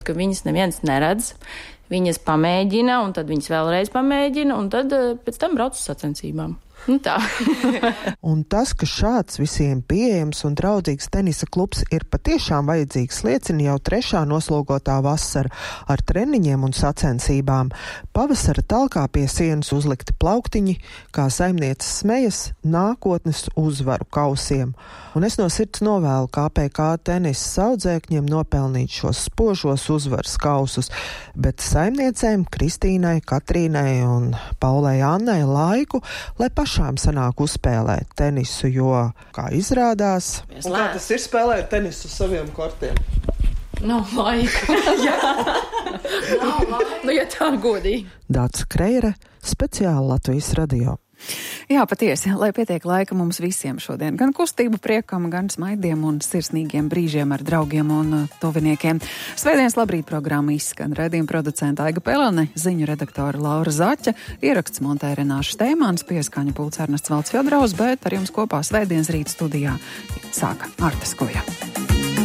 ka viņas neviens neredz. Viņas pamēģina, un tad viņas vēlreiz pamēģina, un tad pēc tam brauc uz sacensībām. Tā. Un tas, ka šāds visiem pieejams un draudzīgs tenisa klubs ir patiešām vajadzīgs, liecina jau 3. noslogotā vasara ar treniņiem un sacensībām. Pavasara talkā pie sienas uzlikti plauktiņi, kā saimnieces smejas, nākotnes uzvaru kausiem. Un es no sirds novēlu KPK tenisa audzēkņiem nopelnīt šos spožos uzvaras kausus, bet saimniecēm Kristīnai, Katrīnai un Paulai Annai laiku, lai pašām sanāk uzspēlēt tenisu, jo, kā izrādās... Un kā tas ir spēlēt tenisu uz saviem kortiem? Nav laika. Jā. Nav laika. Nu, ja tā godīgi. Dāca Kreire, speciāli Latvijas radio. Jā, patiesi, lai pietiek laika mums visiem šodien. Gan kustību priekam, gan smaidiem un sirsnīgiem brīžiem ar draugiem un tuviniekiem. Svētdienas labrīt programma izskan. Raidījuma producenta Aiga Pelene, ziņu redaktora Laura Zaķa, ieraksts montē Renāša Steimans, pieskaņa pults Ernests Valds Fjodorovs, bet ar jums kopā Svētdienas rīt studijā sāka Arta Skuja.